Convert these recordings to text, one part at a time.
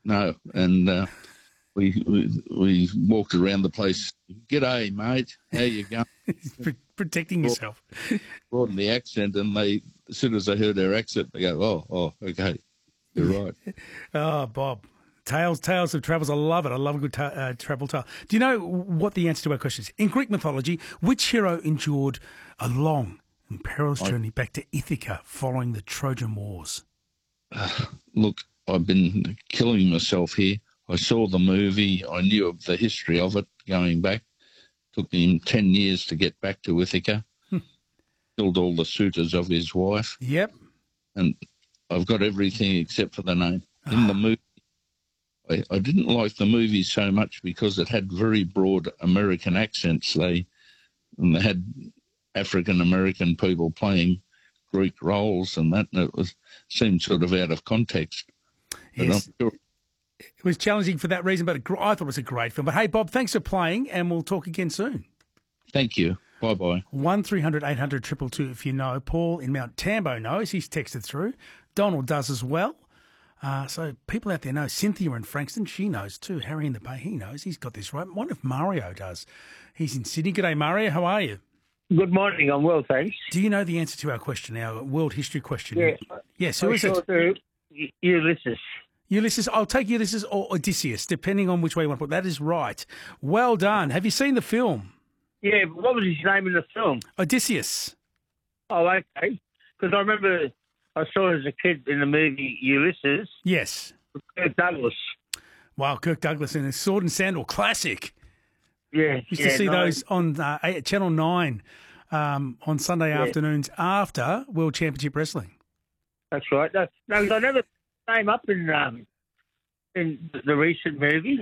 no. And we walked around the place. G'day, mate. How you going? Protecting yourself. Broaden the accent, and they, as soon as they heard our accent, they go, oh, okay, you're right. Oh, Bob. Tales of travels. I love it. I love a good travel tale. Do you know what the answer to our question is? In Greek mythology, which hero endured a long and perilous journey back to Ithaca following the Trojan Wars? Look, I've been killing myself here. I saw the movie. I knew of the history of it going back. Took him 10 years to get back to Ithaca. Killed all the suitors of his wife. Yep. And I've got everything except for the name. In the movie, I didn't like the movie so much because it had very broad American accents. They had African-American people playing Greek roles and that, and it seemed sort of out of context. But Yes. I'm sure. It was challenging for that reason, but I thought it was a great film. But hey, Bob, thanks for playing, and we'll talk again soon. Thank you. Bye-bye. 1300 800 222 if you know. Paul in Mount Tambo knows. He's texted through. Donald does as well. So people out there know. Cynthia in Frankston, she knows too. Harry in the Bay, he knows. He's got this right. I wonder if Mario does. He's in Sydney. G'day, Mario. How are you? Good morning. I'm well, thanks. Do you know the answer to our question, our world history question? Yeah. Yes, who is it? Ulysses. Ulysses. I'll take Ulysses or Odysseus, depending on which way you want to put it. That is right. Well done. Have you seen the film? Yeah, but what was his name in the film? Odysseus. Oh, okay. Because I remember I saw it as a kid in the movie Ulysses. Yes. Kirk Douglas. Wow, Kirk Douglas in a Sword and Sandal classic. Yeah. Used to see those on Channel 9 on Sunday afternoons after World Championship Wrestling. That's right. No, I never came up in the recent movie.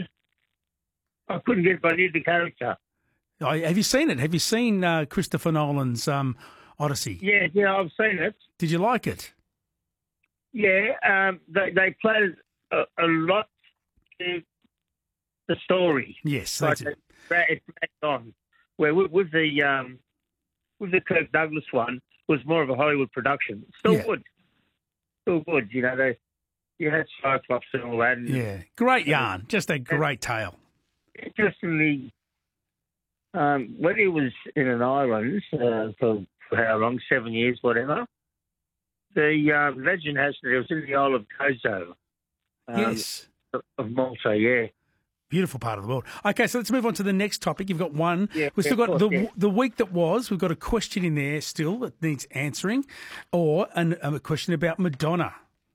I couldn't get by the character. Oh, have you seen it? Have you seen Christopher Nolan's Odyssey? Yeah, I've seen it. Did you like it? Yeah, they played a lot to the story. Yes, like did. It's back on. Where with the Kirk Douglas one was more of a Hollywood production. Still good. You know, you had Cyclops and all that. And, great yarn. Just a great tale. Interestingly, when he was in an island for how long, 7 years, whatever, the legend has that it was in the Isle of Gozo. Yes. Of Malta, yeah. Beautiful part of the world. Okay, so let's move on to the next topic. You've got one. Yeah, We've still got the week that was. We've got a question in there still that needs answering, or a question about Madonna.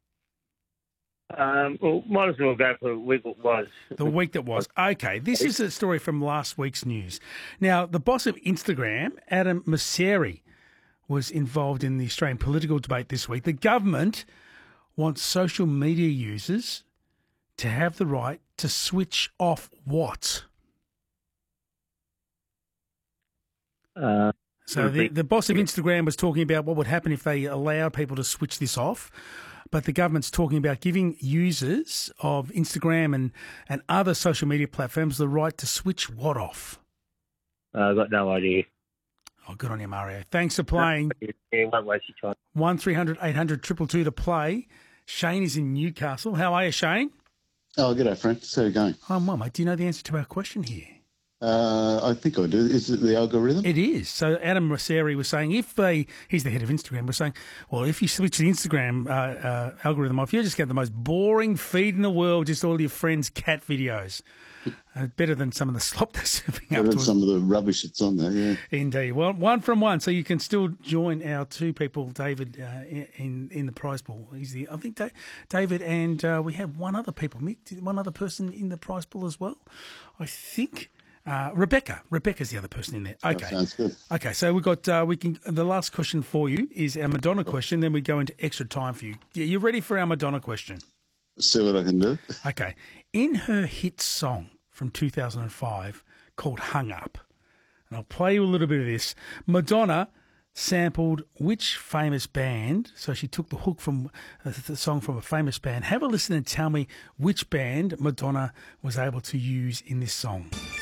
Well, might as well go for the week that was. The week that was. Okay, this is a story from last week's news. Now, the boss of Instagram, Adam Mosseri, was involved in the Australian political debate this week. The government wants social media users to have the right to switch off what? So the boss of Instagram was talking about what would happen if they allowed people to switch this off. But the government's talking about giving users of Instagram and other social media platforms the right to switch what off? I've got no idea. Oh, good on you, Mario. Thanks for playing. Yeah, won't waste your time. 1300 800 222 to play. Shane is in Newcastle. How are you, Shane? Oh, g'day, Frank. How are you going? I'm well, mate. Do you know the answer to our question here? I think I do. Is it the algorithm? It is. So Adam Mosseri was saying he's the head of Instagram, was saying, well, if you switch the Instagram algorithm off, you'll just get the most boring feed in the world, just all your friends' cat videos. Better than some of the slop they're serving up to us. Some of the rubbish that's on there, yeah. Indeed. Well, one from one, so you can still join our two people, David, in the prize pool. I think David and we have one other person in the prize pool as well. I think Rebecca. Rebecca's the other person in there. Okay. That sounds good. Okay, so we've got the last question for you is our Madonna question. Then we go into extra time for you. Yeah, you ready for our Madonna question? See what I can do. Okay. In her hit song from 2005 called Hung Up, and I'll play you a little bit of this, Madonna sampled which famous band? So she took the hook from the song from a famous band. Have a listen and tell me which band Madonna was able to use in this song.